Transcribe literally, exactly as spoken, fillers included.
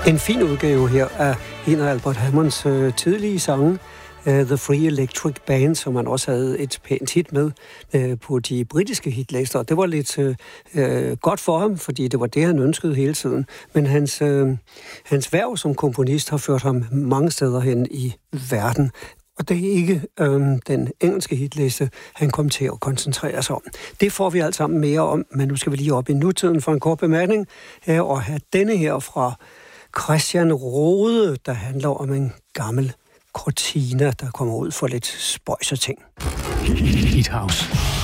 En fin udgave her af en af Albert Hammonds øh, tidlige sange, uh, The Free Electric Band, som han også havde et pænt hit med øh, på de britiske hitlister. Det var lidt øh, øh, godt for ham, fordi det var det, han ønskede hele tiden. Men hans, øh, hans værv som komponist har ført ham mange steder hen i verden. Og det er ikke øh, den engelske hitliste, han kom til at koncentrere sig om. Det får vi alt sammen mere om, men nu skal vi lige op i nutiden for en kort bemærkning, øh, og have denne her fra Christian Rode, der handler om en gammel Cortina, der kommer ud for lidt spøjs og ting. Hit House.